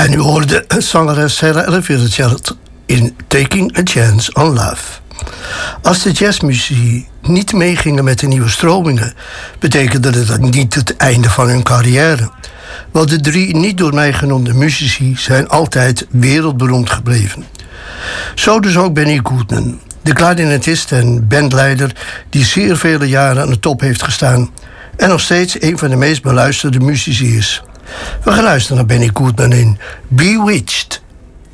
En u hoorde zangeres Sarah Ella Fitzgerald in Taking a Chance on Love. Als de jazzmuzici niet meegingen met de nieuwe stromingen, betekende dat niet het einde van hun carrière. Want de 3 niet door mij genoemde muzici zijn altijd wereldberoemd gebleven. Zo dus ook Benny Goodman, de klarinetist en bandleider die zeer vele jaren aan de top heeft gestaan en nog steeds een van de meest beluisterde muzici is. We gaan luisteren naar Benny Goodman in Bewitched.